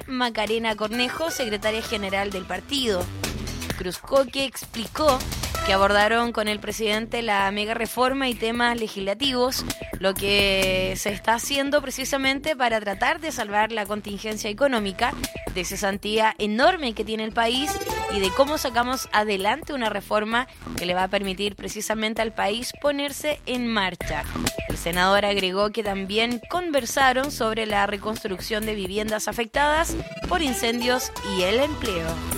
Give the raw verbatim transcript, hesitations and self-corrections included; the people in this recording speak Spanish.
Macarena Cornejo, secretaria general del partido. Cruzcoque explicó que abordaron con el presidente la mega reforma y temas legislativos, lo que se está haciendo precisamente para tratar de salvar la contingencia económica, de cesantía enorme que tiene el país y de cómo sacamos adelante una reforma que le va a permitir precisamente al país ponerse en marcha. El senador agregó que también conversaron sobre la reconstrucción de viviendas afectadas por incendios y el empleo.